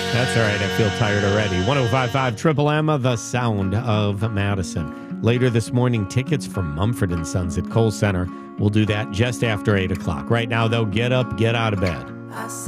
That's all right. I feel tired already. 105.5 Triple M, the sound of Madison. Later this morning, tickets for Mumford & Sons at Kohl Center. We'll do that just after 8 o'clock. Right now, though, get up, get out of bed.